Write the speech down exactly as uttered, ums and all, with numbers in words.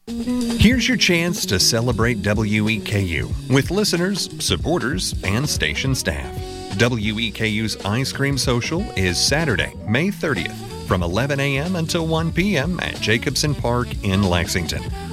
Here's your chance to celebrate W E K U with listeners, supporters, and station staff. W E K U's Ice Cream Social is Saturday, May thirtieth from eleven a.m. until one p.m. at Jacobson Park in Lexington.